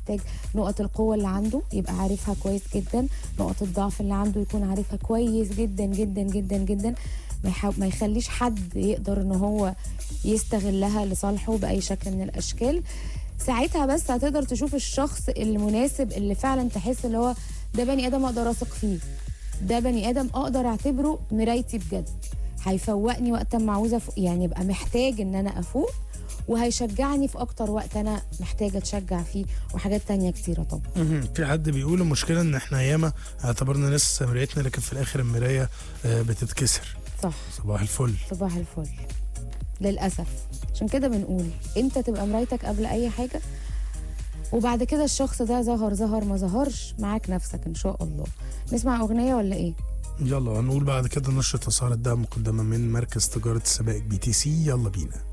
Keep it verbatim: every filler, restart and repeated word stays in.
محتاج نقط القوه اللي عنده يبقى عارفها كويس جدا، نقط الضعف اللي عنده يكون عارفها كويس جدا جدا جدا جدا، ما, يحاو... ما يخليش حد يقدر ان هو يستغلها لصالحه باي شكل من الاشكال. ساعتها بس هتقدر تشوف الشخص المناسب اللي فعلا تحس اللي هو ده بني ادم اقدر اثق فيه، ده بني ادم اقدر اعتبره مرايتي بجد، هيفوقني وقت ما عاوزه يعني ابقى محتاج ان انا افوق، وهيشجعني في اكتر وقت انا محتاجه اتشجع فيه، وحاجات تانية كتيره طبعا. في حد بيقول المشكله ان احنا ياما اعتبرنا ناس مرايتنا، لكن في الاخر المرايه بتتكسر. صح. صباح الفل. صباح الفل للاسف. عشان كده بنقول انت تبقى مرايتك قبل اي حاجه، وبعد كده الشخص ده ظهر ظهر ما ظهرش معاك نفسك ان شاء الله. نسمع اغنيه ولا ايه؟ يلا هنقول بعد كده نشرة اسعار الدعم مقدمه من مركز تجاره السبائك بي تي سي. يلا بينا.